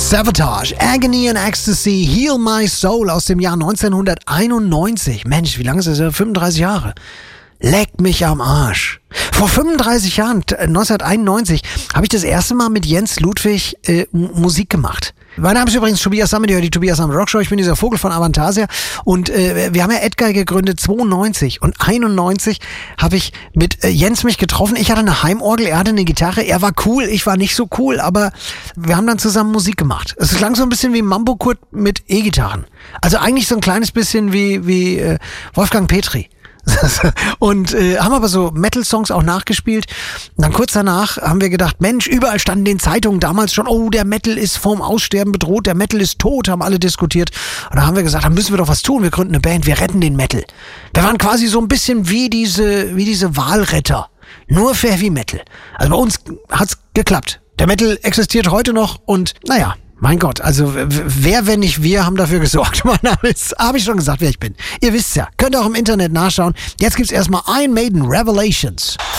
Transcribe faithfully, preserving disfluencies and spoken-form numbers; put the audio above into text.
Savatage, Agony and Ecstasy, Heal My Soul aus dem Jahr neunzehnhunderteinundneunzig. Mensch, wie lange ist das? fünfunddreißig Jahre. Leck mich am Arsch. Vor fünfunddreißig Jahren, neunzehnhunderteinundneunzig, habe ich das erste Mal mit Jens Ludwig äh, Musik gemacht. Mein Name ist übrigens Tobias Sammet, die Tobias Sammet Rockshow. Ich bin dieser Vogel von Avantasia und äh, wir haben ja Edgar gegründet zweiundneunzig und einundneunzig habe ich mit äh, Jens mich getroffen. Ich hatte eine Heimorgel, er hatte eine Gitarre, er war cool, ich war nicht so cool, aber wir haben dann zusammen Musik gemacht. Es klang so ein bisschen wie Mambo Kurt mit E-Gitarren. Also eigentlich so ein kleines bisschen wie, wie äh, Wolfgang Petri. Und äh, haben aber so Metal-Songs auch nachgespielt. Und dann kurz danach haben wir gedacht, Mensch, überall standen in den Zeitungen damals schon, oh, der Metal ist vorm Aussterben bedroht, der Metal ist tot, haben alle diskutiert. Und da haben wir gesagt, da müssen wir doch was tun, wir gründen eine Band, wir retten den Metal. Wir waren quasi so ein bisschen wie diese, wie diese Wahlretter, nur für Heavy Metal. Also bei uns hat's geklappt. Der Metal existiert heute noch und naja, mein Gott, also wer, wenn nicht wir, haben dafür gesorgt. Mein Name ist, habe ich schon gesagt, wer ich bin. Ihr wisst's ja, könnt auch im Internet nachschauen. Jetzt gibt's erstmal Iron Maiden Revelations.